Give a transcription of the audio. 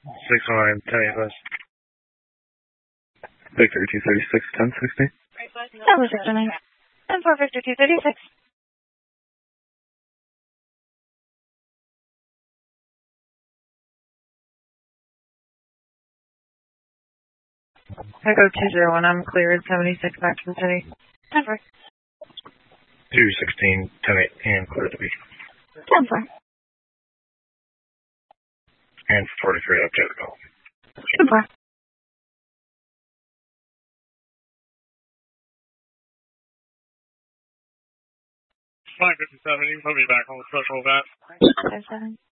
619, 10 West. Victor 236, 1060. That was 619. 10-4, Victor 236. Echo 201, I'm cleared 76 back to the city. 10-4. 216, 10-8, and clear to be. 10-4. And 43 up to the call. 10-4. Flight 57, you can put me back on the special event. 57.